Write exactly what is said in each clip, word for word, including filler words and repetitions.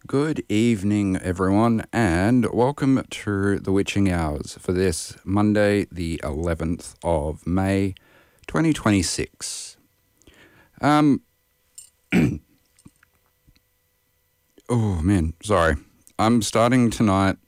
Good evening, everyone, and welcome to the Witching Hours for this Monday, the eleventh of May, twenty twenty-six. Um, oh man, sorry. I'm starting tonight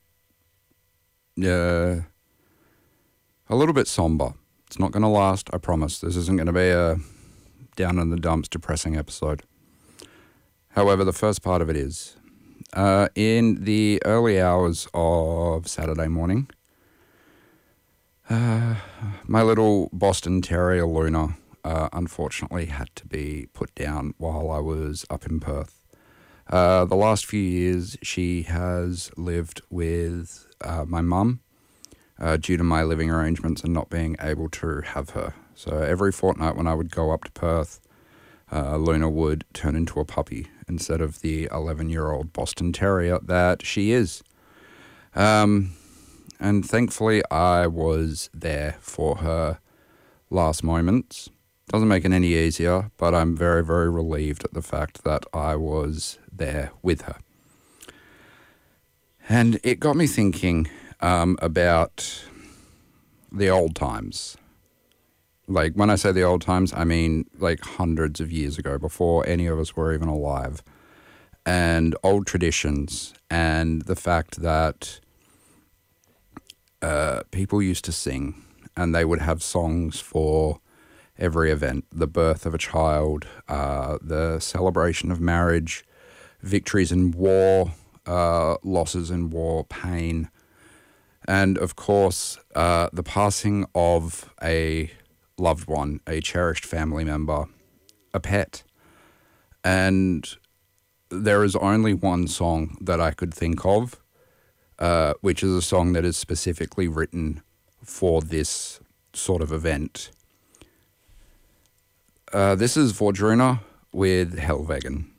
uh, a little bit somber. It's not going to last, I promise. This isn't going to be a down in the dumps, depressing episode. However, the first part of it is. Uh, in the early hours of Saturday morning, uh, my little Boston Terrier Luna uh, unfortunately had to be put down while I was up in Perth. Uh, the last few years, she has lived with uh, my mum uh, due to my living arrangements and not being able to have her. So every fortnight when I would go up to Perth, Uh, Luna would turn into a puppy instead of the eleven-year-old Boston Terrier that she is. Um, and thankfully, I was there for her last moments. Doesn't make it any easier, but I'm very, very relieved at the fact that I was there with her. And it got me thinking um, about the old times. Like, when I say the old times, I mean, like, hundreds of years ago, before any of us were even alive. And old traditions, and the fact that uh, people used to sing, and they would have songs for every event. The birth of a child, uh, the celebration of marriage, victories in war, uh, losses in war, pain. And, of course, uh, the passing of a loved one, a cherished family member, a pet. And there is only one song that I could think of, uh, which is a song that is specifically written for this sort of event. Uh, this is Vordruna with Helvegen.